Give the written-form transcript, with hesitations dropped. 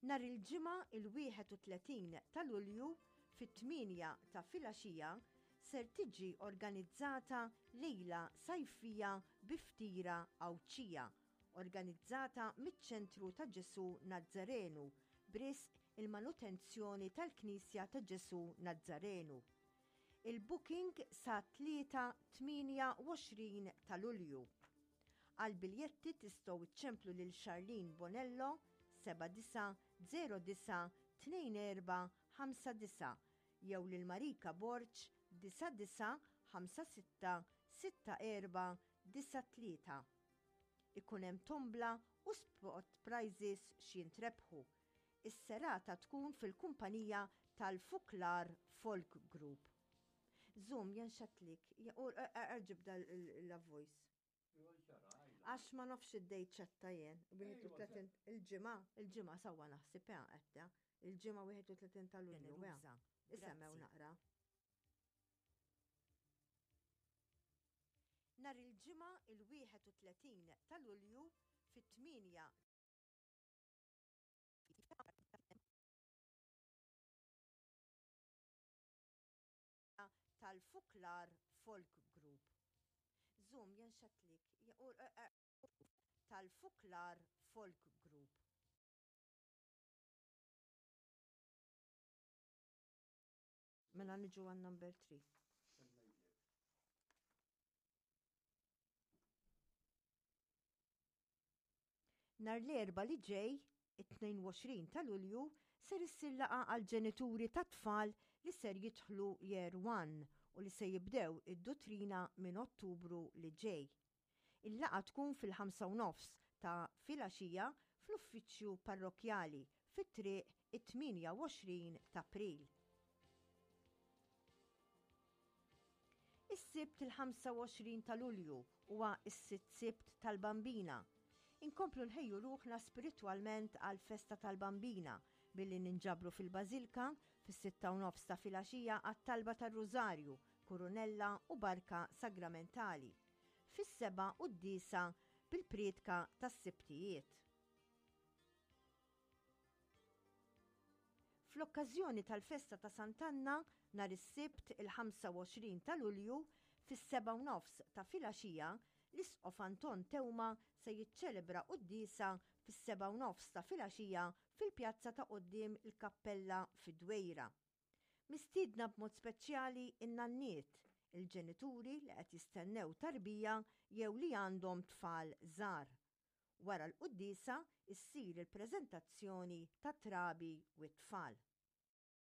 Nhar il-ġimgħa il-31 ta' Lulju fit-8 ta' filgħaxija ser tiġi organizzata lejla sajfija biftira Awċija, organizzata miċ-Ċentru ta' Ġesu Nazzarenu b'risq il-manutenzjoni tal-Knisja ta' Ġesu Nazzarenu. Il-booking sa 3-28 ta' Lulju. Għal-biljetti tistgħu iċċemplu lil Charlene Bonello 79-09-24-59 jew lil Marika Borċ 99-56-64-93. Ikun hemm tombla u spot prizes x'jintrebħu. Is-serata tkun fil-kumpanija tal-Fuklar Folk Group. Zoom janxatlik, erġib la-voice. Għax ma nafx id-dejt ċatta jen, il-ġimgħa sawa naħseb għetta, il-ġimgħa 31 ta' Lulju. Isemmew naqra. Nhar il-ġimgħa il-31 ta' Lulju fit-8 tal-Fuklar Folk Group. Zoom janxatlik tal-Fuklar Folk Group. Mela niġu għan number 3. Nhar l-erba' li ġej, it-22 ta' Lulju, ser issir laqgħa għal ġenituri ta' tfal li ser jidħlu Year 1 u li se jibdew id-dottrina minn Ottubru li ġej. Il-laqgħa tkun fil-5:30 ta' filgħaxija fl-uffiċċju parrokjali fit-triq it-28 ta' April. Is-Sibt il-25 ta' Lulju huwa s-sitt Sibt tal-Bambina. Inkomplu nħejju ruħna spiritwalment għal festa tal-Bambina billi ninġabru fil-Bażilka fis-6:30 ta' filgħaxija għat-talba tar-Rużarju, Kurunella u Barka Sagramentali. Fis-7 u d-9 bil-priedka tas-Sibtijiet. Fl-okkażjoni tal-festa ta' Sant'Anna nhar is-Sibt il-25 ta' Lulju fis-7:30 ta' filgħaxija l-Isqof Anton Tewma se jiċċelebra qudiesa fis-7:30 ta' filgħaxija fil-pjazza ta' quddiem il-Kappella fid-Dwejra. Mistiedna b'mod speċjali in-nanniet, il-ġenituri li qed jistennew tarbija jew li għandhom tfal żgħar. Wara l-qudiesa issir il-preżentazzjoni tat-trabi u t-tfal.